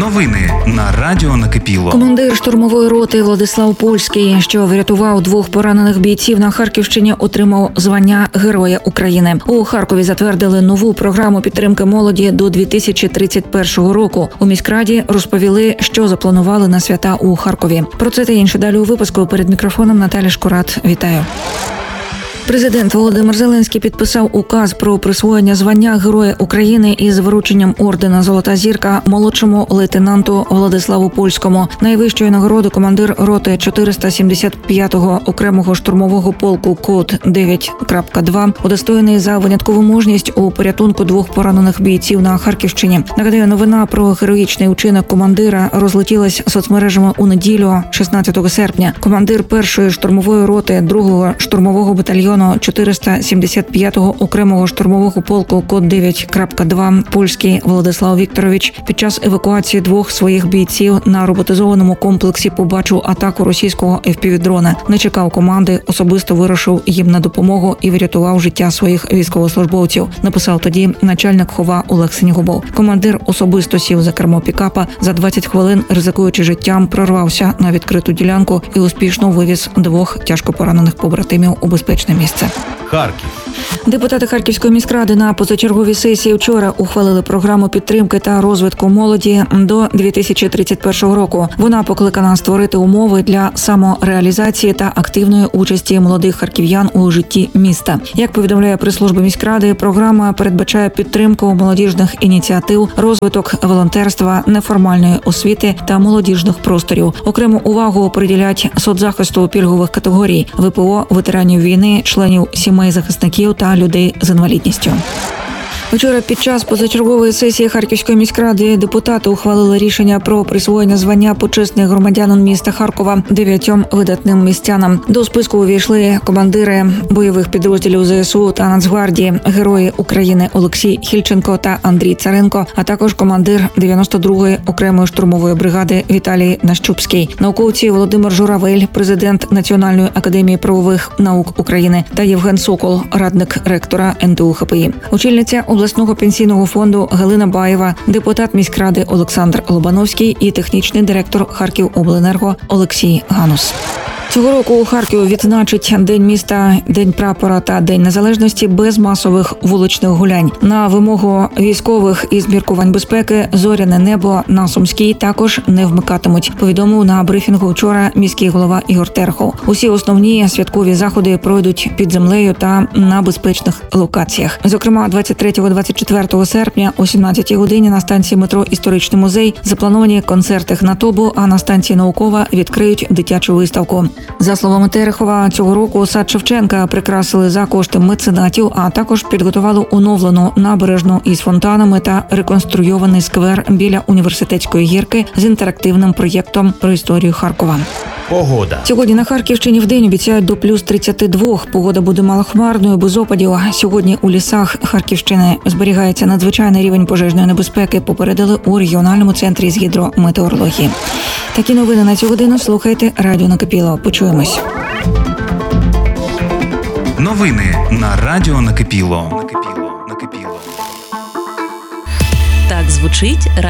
Новини на Радіо Накипіло. Командир штурмової роти Владислав Польський, що врятував 2 поранених бійців на Харківщині, отримав звання Героя України. У Харкові затвердили нову програму підтримки молоді до 2031 року. У міськраді розповіли, що запланували на свята у Харкові. Про це та інше далі у випуску. Перед мікрофоном Наталя Шкурат. Вітаю. Президент Володимир Зеленський підписав указ про присвоєння звання Героя України із врученням ордена «Золота зірка» молодшому лейтенанту Владиславу Польському. Найвищою нагородою командир роти 475-го окремого штурмового полку код 9.2 удостоєний за виняткову мужність у порятунку 2 поранених бійців на Харківщині. Нагадаю, новина про героїчний учинок командира розлетілась соцмережами у неділю, 16 серпня. Командир 1-ї штурмової роти 2-го штурмового батальйону 475-го окремого штурмового полку код 9.2 Польський Владислав Вікторович під час евакуації 2 своїх бійців на роботизованому комплексі побачив атаку російського FPV-дрона. Не чекав команди, особисто вирушив їм на допомогу і врятував життя своїх військовослужбовців, написав тоді начальник ХОВА Олег Синігубов. Командир особисто сів за кермо пікапа, за 20 хвилин, ризикуючи життям, прорвався на відкриту ділянку і успішно вивіз 2 тяжко поранених побратимів у безпечне місце. Харків. Депутати Харківської міськради на позачерговій сесії вчора ухвалили програму підтримки та розвитку молоді до 2031 року. Вона покликана створити умови для самореалізації та активної участі молодих харків'ян у житті міста. Як повідомляє прес-служба міськради, програма передбачає підтримку молодіжних ініціатив, розвиток волонтерства, неформальної освіти та молодіжних просторів. Окрему увагу приділять соцзахисту пільгових категорій – ВПО, ветеранів війни, членів сімей захисників та людей з інвалідністю. Вчора під час позачергової сесії Харківської міськради депутати ухвалили рішення про присвоєння звання почесних громадянин міста Харкова 9 видатним містянам. До списку увійшли командири бойових підрозділів ЗСУ та Нацгвардії, Герої України Олексій Хільченко та Андрій Царенко, а також командир 92-ї окремої штурмової бригади Віталій Нащупський, науковці Володимир Журавель, президент Національної академії правових наук України та Євген Сокол, радник ректора НТУ ХПІ. Очільниця обласного пенсійного фонду Галина Баєва, депутат міськради Олександр Лобановський і технічний директор Харківобленерго Олексій Ганус. Цього року у Харкові відзначить День міста, День прапора та День незалежності без масових вуличних гулянь. На вимогу військових із міркувань безпеки зоряне небо на Сумській також не вмикатимуть, повідомив на брифінгу вчора міський голова Ігор Терехов. Усі основні святкові заходи пройдуть під землею та на безпечних локаціях. Зокрема, 23-24 серпня о 17-й годині на станції метро «Історичний музей» заплановані концерти «Хнатобу», а на станції «Наукова» відкриють дитячу виставку. За словами Терехова, цього року сад Шевченка прикрасили за кошти меценатів, а також підготували оновлену набережну із фонтанами та реконструйований сквер біля університетської гірки з інтерактивним проєктом про історію Харкова. Погода. Сьогодні на Харківщині вдень обіцяють до плюс 32. Погода буде малохмарною, без опадів. Сьогодні у лісах Харківщини зберігається надзвичайний рівень пожежної небезпеки, попередили у регіональному центрі з гідрометеорології. Такі новини на цю годину слухайте Радіо Накипіло. Почуємось. Новини на Радіо Накипіло. Так звучить